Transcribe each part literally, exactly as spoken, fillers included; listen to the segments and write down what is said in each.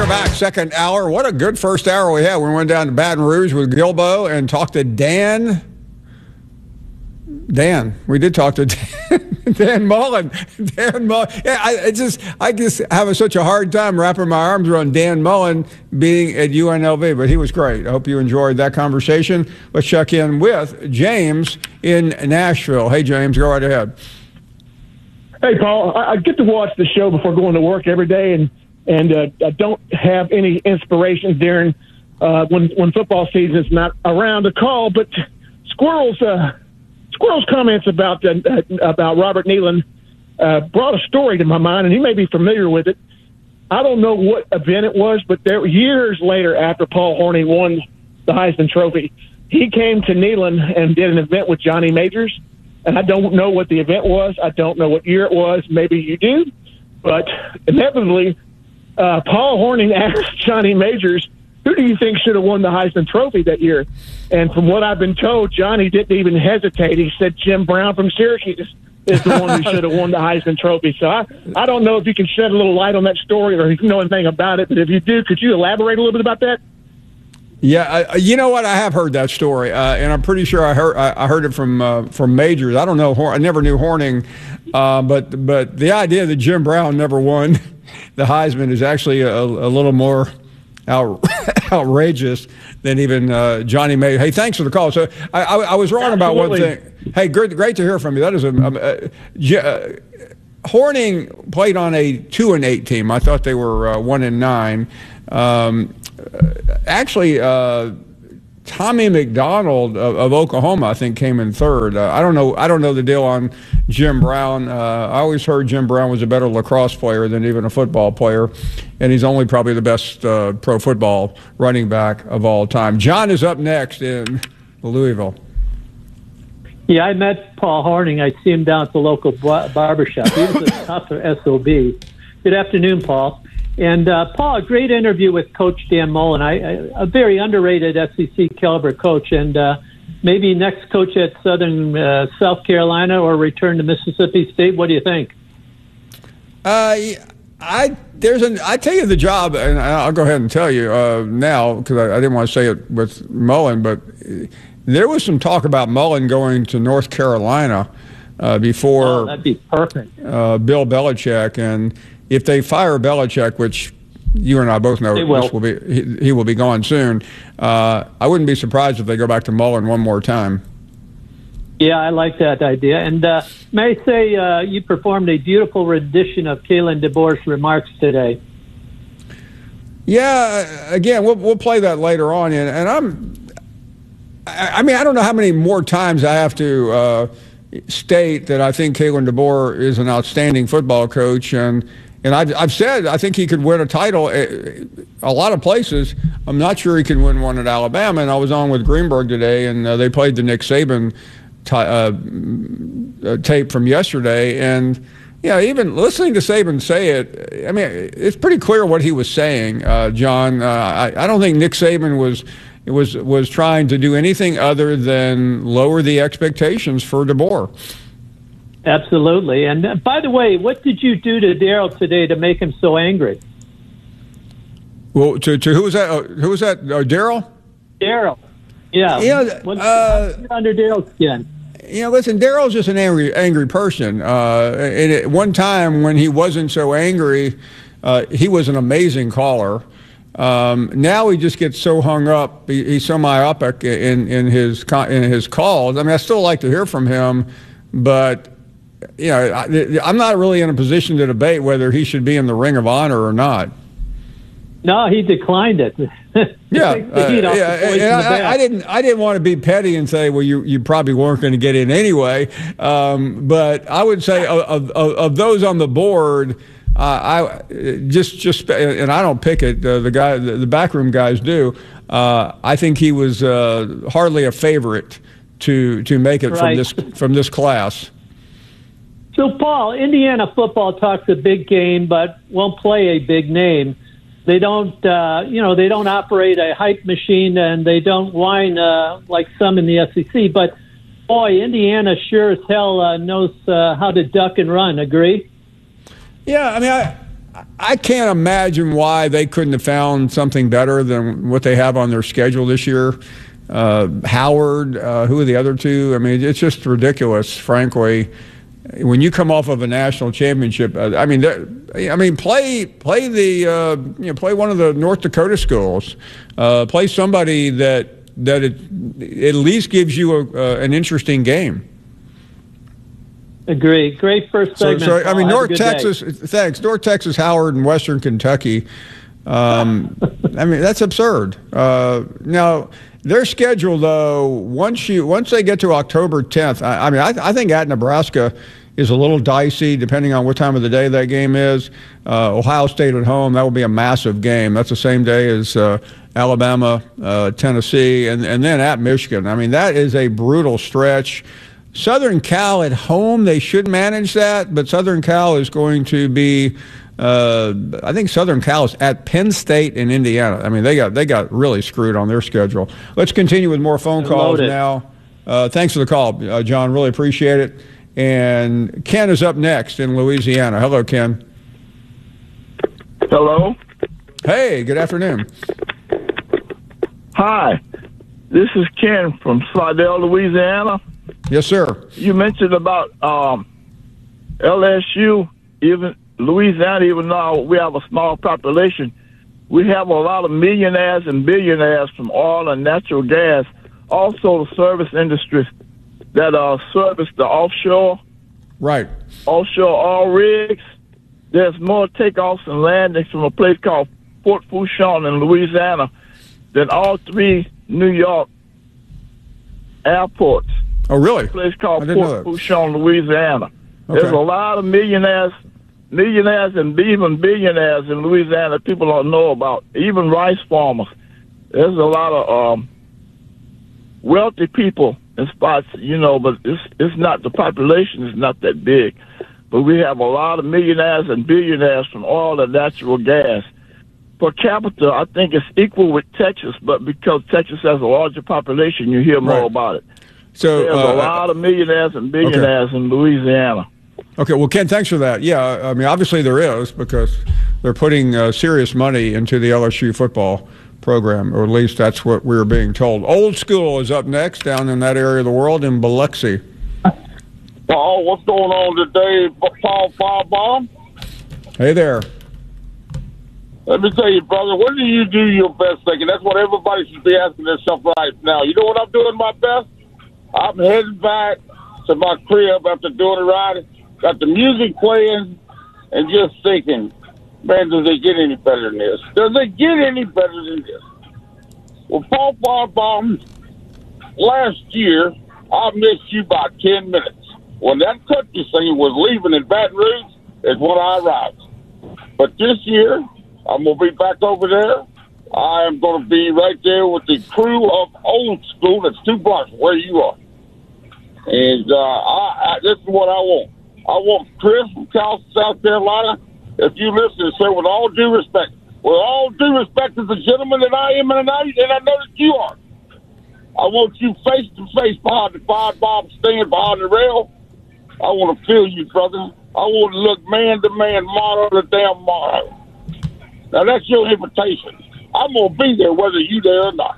We're back, second hour. What a good first hour we had. We went down to Baton Rouge with Gilbo and talked to Dan. Dan. We did talk to Dan, Dan Mullen. Dan Mullen. Yeah, I, I just I just have a, such a hard time wrapping my arms around Dan Mullen being at U N L V, but he was great. I hope you enjoyed that conversation. Let's check in with James in Nashville. Hey, James, go right ahead. Hey, Paul. I, I get to watch the show before going to work every day, and and uh, I don't have any inspiration during uh, when when football season is not around to call. But Squirrel's uh, Squirrel's comments about uh, about Robert Neyland uh, brought a story to my mind, and he may be familiar with it. I don't know what event it was, but there were years later, after Paul Hornung won the Heisman Trophy, he came to Neyland and did an event with Johnny Majors. And I don't know what the event was. I don't know what year it was. Maybe you do. But inevitably, uh, Paul Hornung asked Johnny Majors, who do you think should have won the Heisman Trophy that year? And from what I've been told, Johnny didn't even hesitate. He said Jim Brown from Syracuse is the one who should have won the Heisman Trophy. So I, I don't know if you can shed a little light on that story or if you know anything about it. But if you do, could you elaborate a little bit about that? Yeah, uh, you know what? I have heard that story, uh, and I'm pretty sure I heard I, I heard it from uh, from Majors. I don't know. I never knew Hornung, uh, but but the idea that Jim Brown never won the Heisman is actually a, a little more out, outrageous than even uh, Johnny Majors. Hey, thanks for the call. So I, I, I was wrong about one thing. Hey, great, great to hear from you. That is a, a, a, a Hornung played on a two and eight team. I thought they were uh, one and nine. Um, Actually, uh, Tommy McDonald of, of Oklahoma, I think, came in third. Uh, I don't know. I don't know the deal on Jim Brown. Uh, I always heard Jim Brown was a better lacrosse player than even a football player, and he's only probably the best uh, pro football running back of all time. John is up next in Louisville. Yeah, I met Paul Hornung. I see him down at the local bar- barbershop. He was a tough S O B. Good afternoon, Paul. And, uh, Paul, a great interview with Coach Dan Mullen, I, I, a very underrated S E C caliber coach, and uh, maybe next coach at Southern uh, South Carolina or return to Mississippi State. What do you think? Uh, I there's an I tell you the job, and I'll go ahead and tell you uh, now because I, I didn't want to say it with Mullen, but there was some talk about Mullen going to North Carolina uh, before oh, that'd be perfect. Uh, Bill Belichick, and if they fire Belichick, which you and I both know will. This will be, he, he will be gone soon, uh, I wouldn't be surprised if they go back to Mullen one more time. Yeah, I like that idea. And uh, may I say uh, you performed a beautiful rendition of Kalen DeBoer's remarks today. Yeah, again, we'll we'll play that later on. And, and I'm, I, I mean, I don't know how many more times I have to uh, state that I think Kalen DeBoer is an outstanding football coach, and. And I've, I've said I think he could win a title a lot of places. I'm not sure he can win one at Alabama. And I was on with Greenberg today, and uh, they played the Nick Saban t- uh, tape from yesterday. And, yeah, even listening to Saban say it, I mean, it's pretty clear what he was saying, uh, John. Uh, I, I don't think Nick Saban was was was trying to do anything other than lower the expectations for DeBoer. Absolutely. And uh, by the way, what did you do to Daryl today to make him so angry? Well, to, to who was that? Uh, who was that? Uh, Daryl? Daryl. Yeah. Yeah. What, uh, under Daryl's skin. You know, listen, Daryl's just an angry, angry person. Uh, and at one time when he wasn't so angry, uh, he was an amazing caller. Um, now he just gets so hung up. He, he's so myopic in, in his in his calls. I mean, I still like to hear from him, but. You know, I, I'm not really in a position to debate whether he should be in the Ring of Honor or not. No, he declined it. yeah, uh, yeah. And I, I didn't. I didn't want to be petty and say, well, you you probably weren't going to get in anyway. Um, but I would say of, of, of those on the board, uh, I just just and I don't pick it. Uh, the guy, the, the backroom guys do. Uh, I think he was uh, hardly a favorite to to make it right. from this from this class. So, Paul, Indiana football talks a big game, but won't play a big name. They don't, uh, you know, they don't operate a hype machine, and they don't whine uh, like some in the S E C. But, boy, Indiana sure as hell uh, knows uh, how to duck and run. Agree? Yeah, I mean, I, I can't imagine why they couldn't have found something better than what they have on their schedule this year. Uh, Howard, uh, who are the other two? I mean, it's just ridiculous, frankly. When you come off of a national championship, uh, I mean, I mean, play play the uh, you know play one of the North Dakota schools, uh, play somebody that that it, at least gives you a, uh, an interesting game. Agree. Great first segment. So, so I mean, North Texas. Day. Thanks, North Texas, Howard, and Western Kentucky. Um, I mean, that's absurd. Uh, now, their schedule, though, once you once they get to October tenth, I, I mean, I, I think at Nebraska is a little dicey depending on what time of the day that game is. Uh, Ohio State at home, that will be a massive game. That's the same day as uh, Alabama, uh, Tennessee, and, and then at Michigan. I mean, that is a brutal stretch. Southern Cal at home, they should manage that, but Southern Cal is going to be, uh, I think Southern Cal is at Penn State and Indiana. I mean, they got they got really screwed on their schedule. Let's continue with more phone calls now. Uh, thanks for the call, uh, John. Really appreciate it. And Ken is up next in Louisiana. Hello, Ken. Hello. Hey, good afternoon. Hi, this is Ken from Slidell, Louisiana. Yes, sir. You mentioned about um, L S U, even Louisiana, even though we have a small population, we have a lot of millionaires and billionaires from oil and natural gas. Also, the service industry that uh, service the offshore, right, offshore oil rigs. There's more takeoffs and landings from a place called Fort Fourchon in Louisiana than all three New York airports. Oh, really? A place called Fort Fourchon, Louisiana. Okay. There's a lot of millionaires, millionaires and even billionaires in Louisiana people don't know about, even rice farmers. There's a lot of um, wealthy people in spots, you know, but it's, it's not, the population is not that big. But we have a lot of millionaires and billionaires from oil and natural gas. Per capita, I think it's equal with Texas, but because Texas has a larger population, you hear more right. about it. So there's uh, a lot of millionaires and billionaires okay. in Louisiana. Okay, well, Ken, thanks for that. Yeah, I mean, obviously there is because they're putting uh, serious money into the L S U football program, or at least that's what we were being told. Old School is up next down in that area of the world in Biloxi. Paul, what's going on today, Paul Firebomb? Hey there. Let me tell you, brother, when do you do your best thinking? That's what everybody should be asking themselves right now. You know what I'm doing my best? I'm heading back to my crib after doing it right. Got the music playing and just thinking, man, does it get any better than this? Does it get any better than this? Well, Paul Firebomb, last year, I missed you by ten minutes. When that country singer was leaving in Baton Rouge is when I arrived. But this year, I'm going to be back over there. I am going to be right there with the crew of Old School that's two blocks where you are. And uh, I, I, this is what I want. I want Chris from Cal, South Carolina, if you listen, sir, with all due respect, with all due respect as a gentleman that I am and I, and I know that you are, I want you face to face behind the firebomb stand behind the rail. I want to feel you, brother. I want to look man to man, motto to damn motto. Now, that's your invitation. I'm going to be there whether you there or not.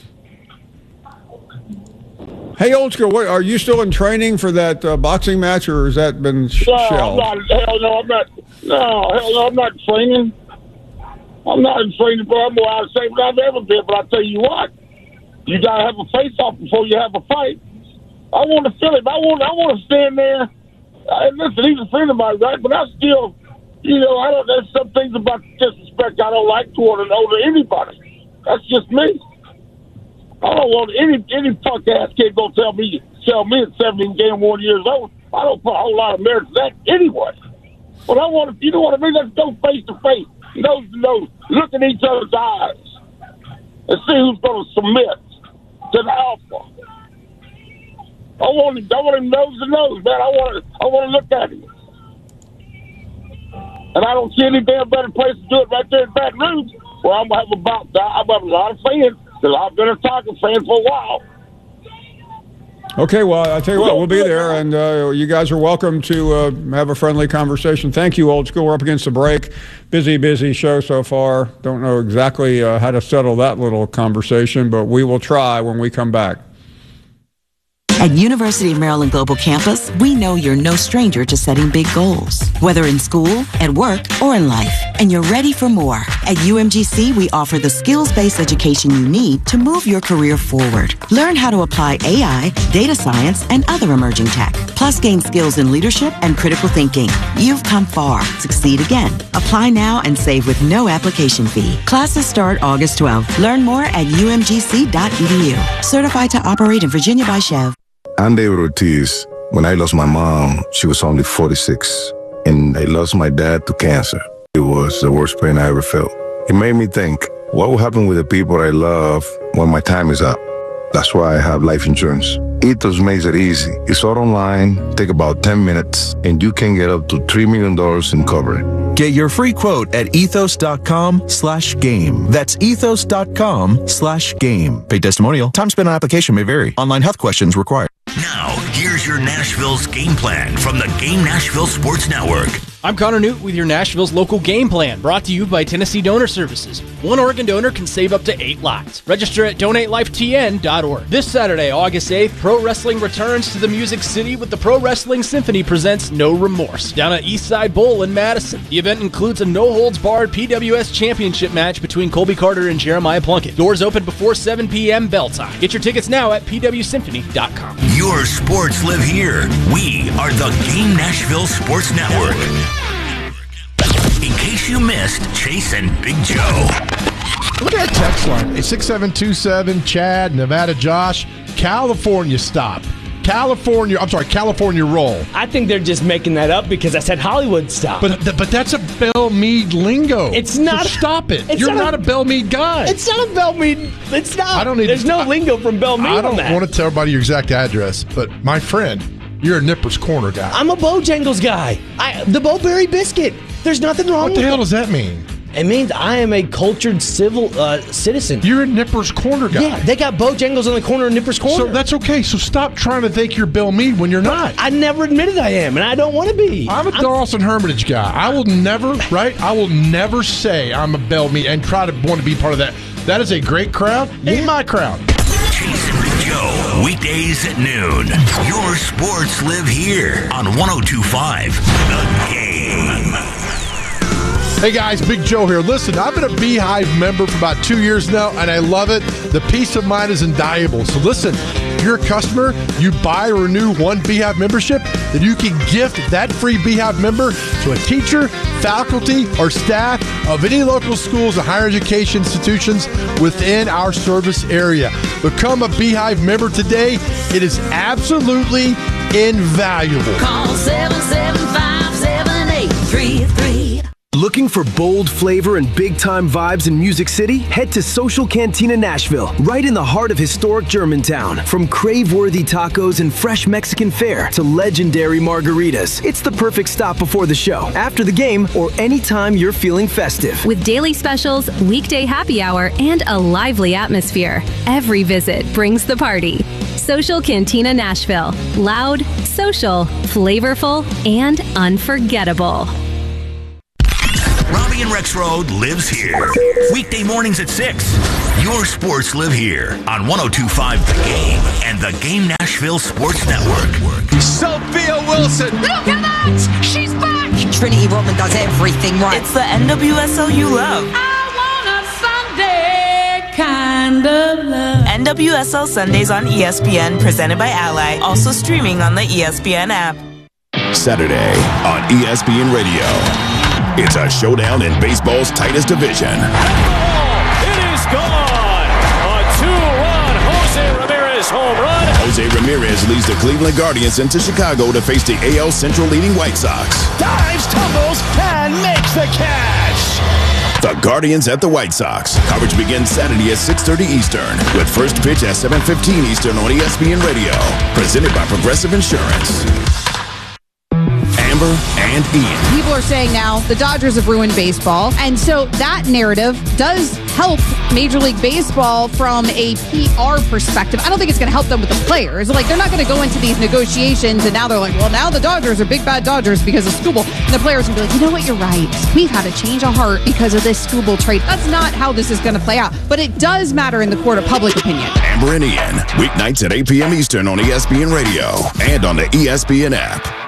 Hey, Old School, what, are you still in training for that uh, boxing match, or has that been sh- no, shelled? I'm not, hell no, I'm not. No, hell no, I'm not training. I'm not in training, but I'm more out of shape than I've ever been. But I tell you what, you got to have a face-off before you have a fight. I want to feel it. I want, I want to stand there. I, listen, he's a friend of mine, right? But I still, you know, I don't. There's some things about disrespect I don't like toward an older anybody. That's just me. I don't want any any punk ass kid gonna tell me tell me at seventeen game one years old. I don't put a whole lot of merit to that anyway. But I want to, you know what I mean? Let's go face to face, nose to nose, look in each other's eyes, and see who's gonna submit to the alpha. I want him, I want him nose to nose, man. I want to, I want to look at him. And I don't see any damn better place to do it right there in Baton Rouge, where I'm gonna have about I'm gonna have a lot of fans. Because I've been a Tiger fan for a while. Okay, well, I'll tell you what, we'll be there, and uh, you guys are welcome to uh, have a friendly conversation. Thank you, Old School. We're up against the break. Busy, busy show so far. Don't know exactly uh, how to settle that little conversation, but we will try when we come back. At University of Maryland Global Campus, we know you're no stranger to setting big goals, whether in school, at work, or in life, and you're ready for more. At U M G C, we offer the skills-based education you need to move your career forward. Learn how to apply A I, data science, and other emerging tech, plus gain skills in leadership and critical thinking. You've come far. Succeed again. Apply now and save with no application fee. Classes start August twelfth. Learn more at U M G C dot E D U. Certified to operate in Virginia by Chev. I'm David Ortiz. When I lost my mom, she was only forty-six, and I lost my dad to cancer. It was the worst pain I ever felt. It made me think, what will happen with the people I love when my time is up? That's why I have life insurance. Ethos makes it easy. It's all online, take about ten minutes, and you can get up to three million dollars in coverage. Get your free quote at ethos.com slash game. That's ethos.com slash game. Paid testimonial. Time spent on application may vary. Online health questions required. Now, here's your Nashville's game plan from the Game Nashville Sports Network. I'm Connor Newt with your Nashville's local game plan, brought to you by Tennessee Donor Services. One Oregon donor can save up to eight lives. Register at donate life T N dot org. This Saturday, August eighth, pro wrestling returns to the Music City with the Pro Wrestling Symphony presents No Remorse down at Eastside Bowl in Madison. The event includes a no-holds-barred P W S championship match between Colby Carter and Jeremiah Plunkett. Doors open before seven p.m. bell time. Get your tickets now at P W symphony dot com. Your sports live here. We are the Game Nashville Sports Network. In case you missed Chase and Big Joe. Look at that text line. six seven two seven, Chad, Nevada Josh, California stop. California, I'm sorry, California roll. I think they're just making that up because I said Hollywood stop. But but that's a Belle Meade lingo. It's not. So stop it. It's You're not, not a, a Belle Meade guy. It's not a Belle Meade. It's not. I don't need There's to, no I, lingo from Belle Meade I don't on that. want to tell everybody your exact address, but my friend, you're a Nipper's Corner guy. I'm a Bojangles guy. I, the Bowberry biscuit. There's nothing wrong what with it. What the hell does that mean? It means I am a cultured civil uh, citizen. You're a Nipper's Corner guy. Yeah, they got Bojangles on the corner of Nipper's Corner. So that's okay. So stop trying to think you're Belle Meade when you're not. I never admitted I am, and I don't want to be. I'm a Dawson Hermitage guy. I will never, right? I will never say I'm a Belle Meade and try to want to be part of that. That is a great crowd. Yeah. Ain't my crowd. Chase and Big Joe, weekdays at noon. Your sports live here on one oh two point five The Game. Hey guys, Big Joe here. Listen, I've been a Beehive member for about two years now, and I love it. The peace of mind is invaluable. So listen, if you're a customer, you buy or renew one Beehive membership, then you can gift that free Beehive member to a teacher, faculty, or staff of any local schools and higher education institutions within our service area. Become a Beehive member today. It is absolutely invaluable. Call seven seven five, seven eight three three. Looking for bold flavor and big-time vibes in Music City? Head to Social Cantina Nashville, right in the heart of historic Germantown. From crave-worthy tacos and fresh Mexican fare to legendary margaritas, it's the perfect stop before the show, after the game, or anytime you're feeling festive. With daily specials, weekday happy hour, and a lively atmosphere, every visit brings the party. Social Cantina Nashville. Loud, social, flavorful, and unforgettable. Robbie and Rex Road lives here. Weekday mornings at six. Your sports live here on one oh two point five The Game and the Game Nashville Sports Network. Sophia Wilson. Look at that! She's back! Trinity Rodman does everything right. It's the N W S L you love. I want a Sunday kind of love. N W S L Sundays on E S P N, presented by Ally. Also streaming on the E S P N app. Saturday on E S P N Radio. It's a showdown in baseball's tightest division. It is gone! A two-run Jose Ramirez home run. Jose Ramirez leads the Cleveland Guardians into Chicago to face the A L Central leading White Sox. Dives, tumbles, and makes the catch. The Guardians at the White Sox. Coverage begins Saturday at six thirty Eastern with first pitch at seven fifteen Eastern on E S P N Radio. Presented by Progressive Insurance. Amber and and Ian. People are saying now the Dodgers have ruined baseball. And so that narrative does help Major League Baseball from a P R perspective. I don't think it's going to help them with the players. Like, they're not going to go into these negotiations and now they're like, well, now the Dodgers are big bad Dodgers because of Skubal. And the players will be like, you know what, you're right. We've had a change of heart because of this Skubal trade. That's not how this is going to play out. But it does matter in the court of public opinion. Amber and Ian, weeknights at eight p.m. Eastern on E S P N Radio and on the E S P N app.